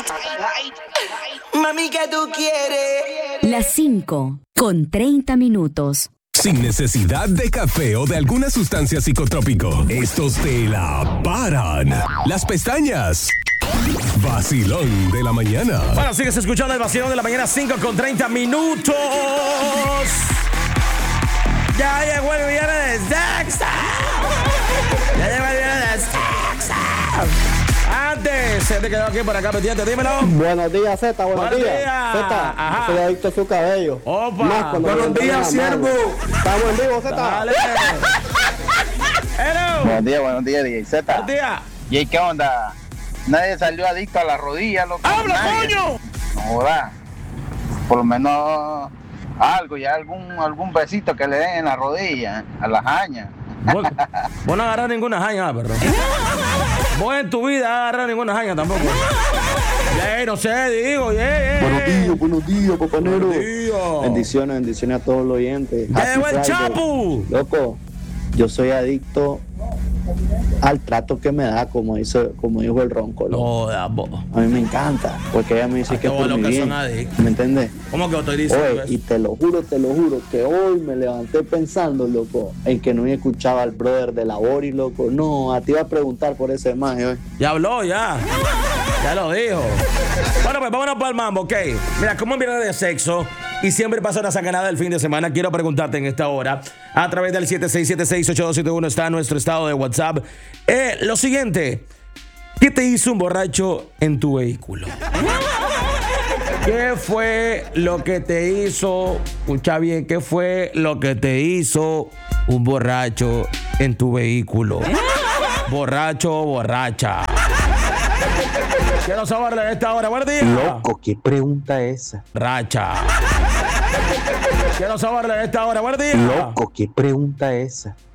Mami, ¿qué tú quieres? Las 5:30. Sin necesidad de café o de alguna sustancia psicotrópico, estos te la paran. Las pestañas. Vacilón de la mañana. Bueno, sigues escuchando el vacilón de la mañana, 5:30. Ya llegó el viernes de Sexta. Antes, se te quedó aquí por acá pendiente, dímelo. Buenos días, Zeta, buenos días. Zeta, soy adicto a su cabello. Opa. Buenos días, siervo. Estamos en vivo, Zeta. Dale. Hello. Buenos días, DJ Z. Buenos días. ¿Y qué onda? Nadie salió adicto a la rodilla, loco. ¡Habla, Nadie. coño! No joda. Por lo menos algo, ya algún besito que le den en la rodilla, a las jañas. Vos no agarras ninguna jaña, perro. Vos en tu vida agarras ninguna jaña tampoco. No sé, digo, Buenos días, papanero. Buenos días. Bendiciones a todos los oyentes. ¡Ya llegó el Chapu! Loco, yo soy adicto al trato que me da, como dijo el Ronco. No, a mí me encanta, porque ella me dice que es por mi bien. ¿Me entiendes? ¿Cómo que lo estoy diciendo? Oye, y te lo juro, que hoy me levanté pensando, loco, en que no escuchaba al brother de la Bori, loco. No, a ti iba a preguntar por ese maje hoy. Ya habló, ya lo dijo. Bueno, pues vámonos para el mambo, ok. Mira, como viene de sexo y siempre pasa una sacanada el fin de semana, quiero preguntarte en esta hora, a través del 76768271 está nuestro estado de WhatsApp, lo siguiente: ¿qué te hizo un borracho en tu vehículo? ¿Qué fue lo que te hizo, escucha bien, qué fue lo que te hizo un borracho en tu vehículo? Borracho o borracha. Quiero saberle a esta hora. Buenos días. Loco, ¿qué pregunta esa? Racha. Quiero saberle a esta hora. Buenos días. Loco, ¿qué pregunta esa?